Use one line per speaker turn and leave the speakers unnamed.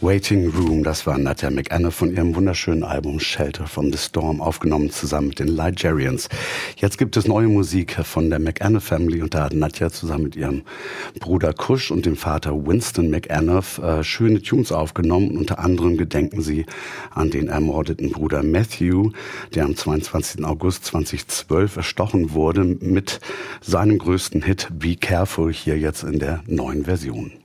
Waiting Room, das war Nadja McAnuff von ihrem wunderschönen Album Shelter from the Storm, aufgenommen zusammen mit den Ligerians. Jetzt gibt es neue Musik von der McAnuff Family und da hat Nadja zusammen mit ihrem Bruder Kush und dem Vater Winston McAnuff schöne Tunes aufgenommen. Unter anderem gedenken sie an den ermordeten Bruder Matthew, der am 22. August 2012 erstochen wurde, mit seinem größten Hit Be Careful hier jetzt in der neuen Version.